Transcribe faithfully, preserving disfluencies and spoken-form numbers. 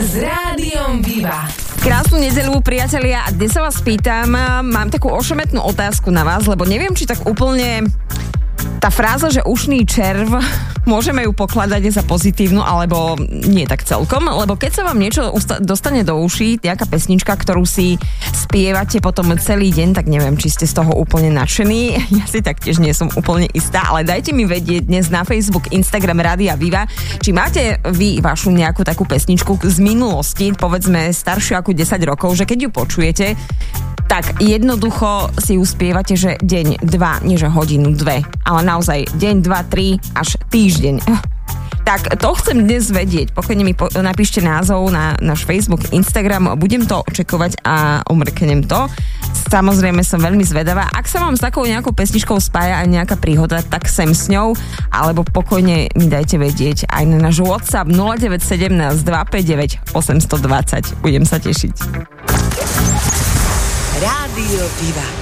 s Rádiom Viva. Krásnu nedeľu, priatelia, a dnes sa vás pýtam, mám takú ošemetnú otázku na vás, lebo neviem, či tak úplne tá fráza, že ušný červ, môžeme ju pokladať za pozitívnu, alebo nie tak celkom, lebo keď sa vám niečo usta- dostane do uší, nejaká pesnička, ktorú si spievate potom celý deň, tak neviem, či ste z toho úplne nadšení. Ja si taktiež nie som úplne istá, ale dajte mi vedieť dnes na Facebook, Instagram Rádia Viva, či máte vy vašu nejakú takú pesničku z minulosti, povedzme staršiu ako desať rokov, že keď ju počujete, tak jednoducho si ju spievate, že deň, dva, nie že hodinu, dve, ale naozaj deň, dva, tri, až týždeň. Tak to chcem dnes vedieť. Pokojne mi po- napíšte názov na náš Facebook, Instagram, budem to očakovať a umrknem to. Samozrejme som veľmi zvedavá. Ak sa vám s takou nejakou pesničkou spája aj nejaká príhoda, tak sem s ňou, alebo pokojne mi dajte vedieť aj na náš WhatsApp nula deväť sedem dva päť deväť osem dva nula. Budem sa tešiť. Rádio Viva.